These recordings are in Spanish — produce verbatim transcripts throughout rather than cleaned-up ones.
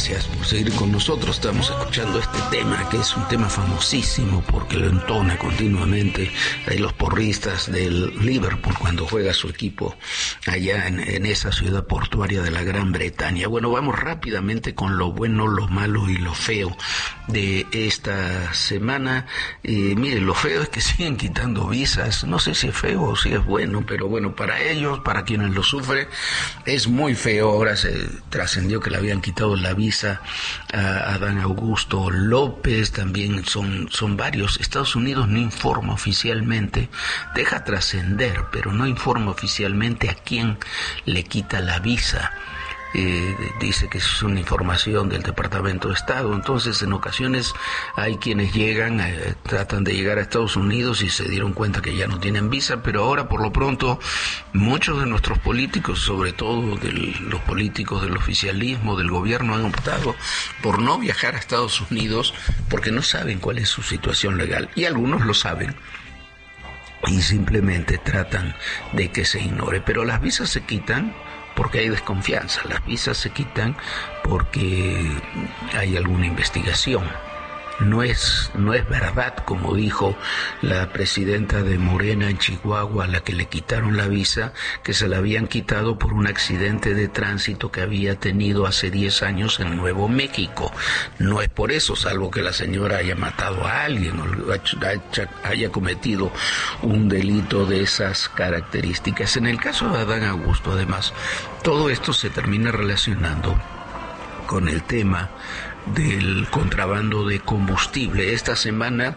gracias por seguir con nosotros. Estamos escuchando este tema, que es un tema famosísimo porque lo entona continuamente eh, los porristas del Liverpool cuando juega su equipo allá en, en esa ciudad portuaria de la Gran Bretaña. Bueno, vamos rápidamente con lo bueno, lo malo y lo feo de esta semana. Eh, miren, lo feo es que siguen quitando visas. No sé si es feo o si es bueno, pero bueno, para ellos, para quienes lo sufren, es muy feo. Ahora se trascendió que le habían quitado la visa a Adán Augusto López, también son, son varios. Estados Unidos no informa oficialmente, deja trascender, pero no informa oficialmente a quién le quita la visa. Eh, dice que es una información del Departamento de Estado. Entonces, en ocasiones hay quienes llegan, eh, tratan de llegar a Estados Unidos y se dieron cuenta que ya no tienen visa, pero ahora por lo pronto muchos de nuestros políticos, sobre todo de los políticos del oficialismo, del gobierno, han optado por no viajar a Estados Unidos porque no saben cuál es su situación legal, y algunos lo saben y simplemente tratan de que se ignore. Pero las visas se quitan porque hay desconfianza, las visas se quitan porque hay alguna investigación. No es, no es verdad, como dijo la presidenta de Morena en Chihuahua, a la que le quitaron la visa, que se la habían quitado por un accidente de tránsito que había tenido hace diez años en Nuevo México. No es por eso, salvo que la señora haya matado a alguien o haya cometido un delito de esas características. En el caso de Adán Augusto, además, todo esto se termina relacionando con el tema del contrabando de combustible. Esta semana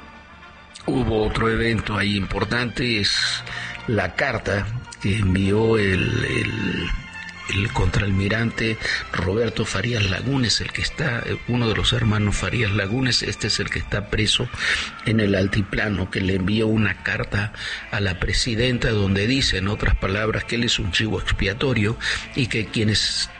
hubo otro evento ahí importante, es la carta que envió el, el, el contraalmirante Roberto Farías Lagunes, el que está, uno de los hermanos Farías Lagunes, este es el que está preso en el altiplano, que le envió una carta a la presidenta donde dice, en otras palabras, que él es un chivo expiatorio y que quienes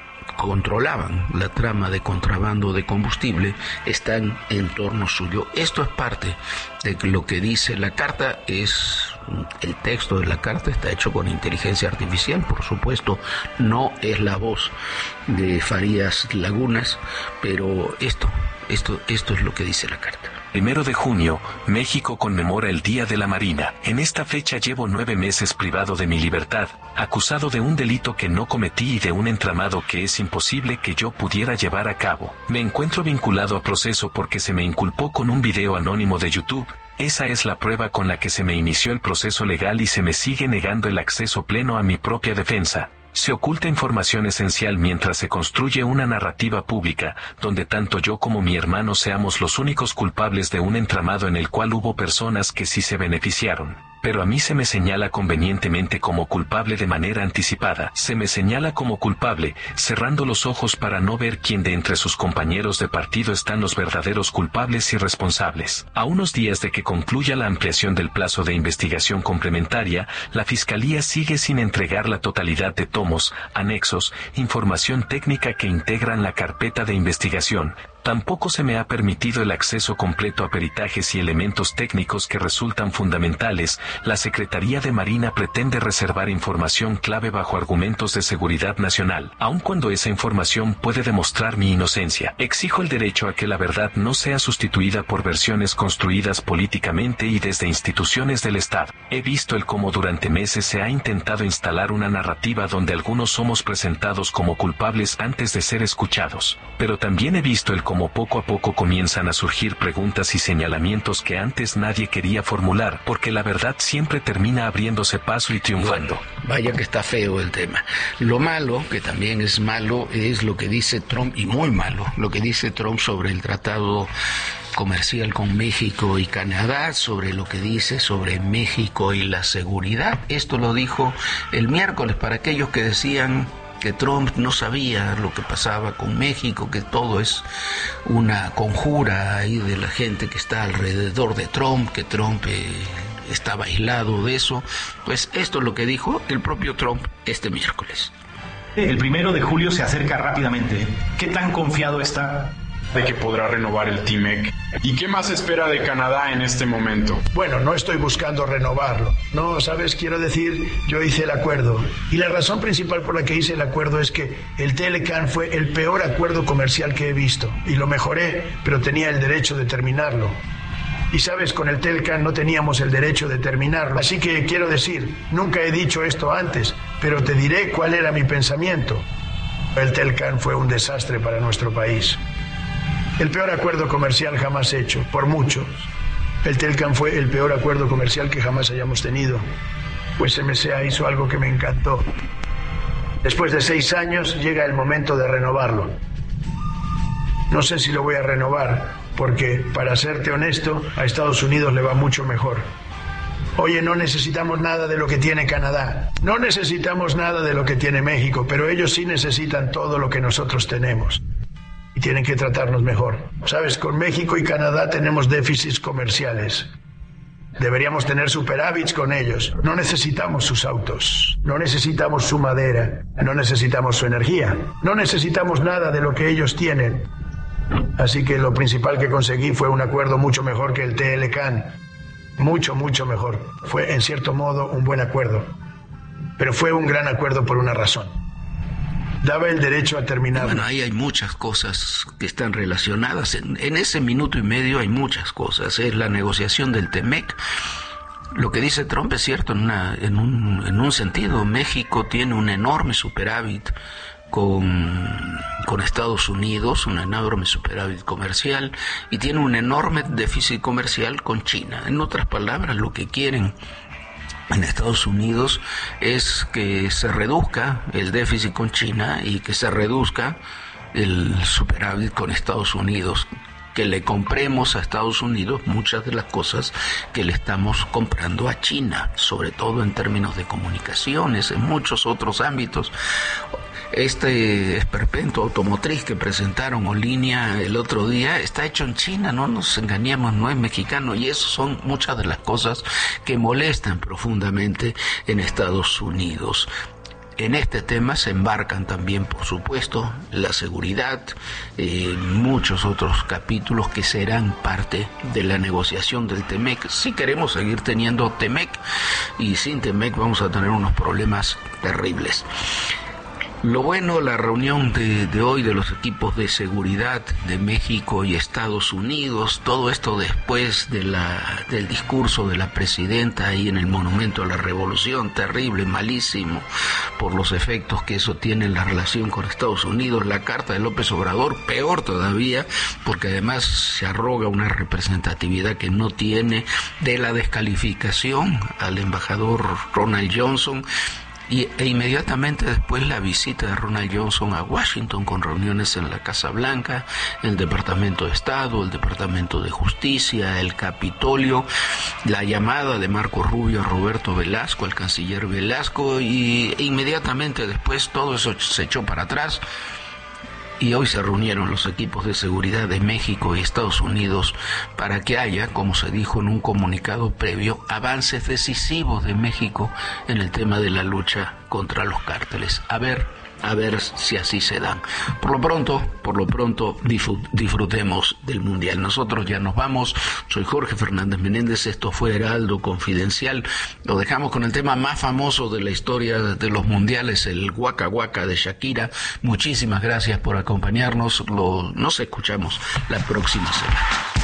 controlaban la trama de contrabando de combustible están en torno suyo. Esto es parte de lo que dice la carta. Es el texto de la carta está hecho con inteligencia artificial, por supuesto, no es la voz de Farías Lagunas, pero esto, esto, esto es lo que dice la carta. Primero de junio, México conmemora el Día de la Marina. En esta fecha llevo nueve meses privado de mi libertad, acusado de un delito que no cometí y de un entramado que es imposible que yo pudiera llevar a cabo. Me encuentro vinculado a proceso porque se me inculpó con un video anónimo de YouTube. Esa es la prueba con la que se me inició el proceso legal y se me sigue negando el acceso pleno a mi propia defensa. Se oculta información esencial mientras se construye una narrativa pública, donde tanto yo como mi hermano seamos los únicos culpables de un entramado en el cual hubo personas que sí se beneficiaron. Pero a mí se me señala convenientemente como culpable de manera anticipada. Se me señala como culpable, cerrando los ojos para no ver quién de entre sus compañeros de partido están los verdaderos culpables y responsables. A unos días de que concluya la ampliación del plazo de investigación complementaria, la Fiscalía sigue sin entregar la totalidad de tomos, anexos, información técnica que integran la carpeta de investigación. Tampoco se me ha permitido el acceso completo a peritajes y elementos técnicos que resultan fundamentales. La Secretaría de Marina pretende reservar información clave bajo argumentos de seguridad nacional, aun cuando esa información puede demostrar mi inocencia. Exijo el derecho a que la verdad no sea sustituida por versiones construidas políticamente y desde instituciones del Estado. He visto el cómo durante meses se ha intentado instalar una narrativa donde algunos somos presentados como culpables antes de ser escuchados, pero también he visto el como poco a poco comienzan a surgir preguntas y señalamientos que antes nadie quería formular, porque la verdad siempre termina abriéndose paso y triunfando. Bueno, vaya que está feo el tema. Lo malo, que también es malo, es lo que dice Trump, y muy malo, lo que dice Trump sobre el tratado comercial con México y Canadá, sobre lo que dice sobre México y la seguridad. Esto lo dijo el miércoles para aquellos que decían que Trump no sabía lo que pasaba con México, que todo es una conjura ahí de la gente que está alrededor de Trump, que Trump eh, estaba aislado de eso. Pues esto es lo que dijo el propio Trump este miércoles. El primero de julio se acerca rápidamente. ¿Qué tan confiado está? de que podrá renovar el T M E C. ¿Y qué más espera de Canadá en este momento? Bueno, no estoy buscando renovarlo. No, ¿sabes? Quiero decir, yo hice el acuerdo. Y la razón principal por la que hice el acuerdo es que el T L C A N fue el peor acuerdo comercial que he visto. Y lo mejoré, pero tenía el derecho de terminarlo. Y sabes, con el T L C A N no teníamos el derecho de terminarlo. Así que quiero decir, nunca he dicho esto antes, pero te diré cuál era mi pensamiento. El T L C A N fue un desastre para nuestro país. El peor acuerdo comercial jamás hecho, por mucho. El T L C A N fue el peor acuerdo comercial que jamás hayamos tenido. Pues M C A hizo algo que me encantó. Después de seis años llega el momento de renovarlo. No sé si lo voy a renovar, porque, para serte honesto, a Estados Unidos le va mucho mejor. Oye, no necesitamos nada de lo que tiene Canadá. No necesitamos nada de lo que tiene México, pero ellos sí necesitan todo lo que nosotros tenemos. Y tienen que tratarnos mejor. Sabes, con México y Canadá tenemos déficits comerciales. Deberíamos tener superávits con ellos. No necesitamos sus autos, no necesitamos su madera, no necesitamos su energía, no necesitamos nada de lo que ellos tienen. Así que lo principal que conseguí fue un acuerdo mucho mejor que el T L C A N. Mucho, mucho mejor. Fue, en cierto modo, un buen acuerdo. Pero fue un gran acuerdo por una razón. Daba el derecho a terminar. Bueno, ahí hay muchas cosas que están relacionadas. En, en ese minuto y medio hay muchas cosas. Es la negociación del T M E C. Lo que dice Trump es cierto en, una, en, un, en un sentido. México tiene un enorme superávit con, con Estados Unidos, un enorme superávit comercial, y tiene un enorme déficit comercial con China. En otras palabras, lo que quieren en Estados Unidos es que se reduzca el déficit con China y que se reduzca el superávit con Estados Unidos, que le compremos a Estados Unidos muchas de las cosas que le estamos comprando a China, sobre todo en términos de comunicaciones, en muchos otros ámbitos. Este esperpento automotriz que presentaron o línea el otro día está hecho en China, no nos engañemos, no es mexicano, y eso son muchas de las cosas que molestan profundamente en Estados Unidos. En este tema se embarcan también, por supuesto, la seguridad, eh, muchos otros capítulos que serán parte de la negociación del T M E C. Si queremos seguir teniendo T M E C, y sin T M E C vamos a tener unos problemas terribles. Lo bueno, la reunión de, de hoy de los equipos de seguridad de México y Estados Unidos, todo esto después de la, del discurso de la presidenta ahí en el Monumento a la Revolución, terrible, malísimo, por los efectos que eso tiene en la relación con Estados Unidos, la carta de López Obrador, peor todavía, porque además se arroga una representatividad que no tiene, de la descalificación al embajador Ronald Johnson, Y, e inmediatamente después la visita de Ronald Johnson a Washington con reuniones en la Casa Blanca, el Departamento de Estado, el Departamento de Justicia, el Capitolio, la llamada de Marco Rubio a Roberto Velasco, al canciller Velasco, y e inmediatamente después todo eso se echó para atrás. Y hoy se reunieron los equipos de seguridad de México y Estados Unidos para que haya, como se dijo en un comunicado previo, avances decisivos de México en el tema de la lucha contra los cárteles. A ver, a ver si así se dan. Por lo pronto, por lo pronto disfrutemos del Mundial. Nosotros ya nos vamos. Soy Jorge Fernández Menéndez. Esto fue Heraldo Confidencial. Lo dejamos con el tema más famoso de la historia de los mundiales, el Waka Waka de Shakira. Muchísimas gracias por acompañarnos. Lo, nos escuchamos la próxima semana.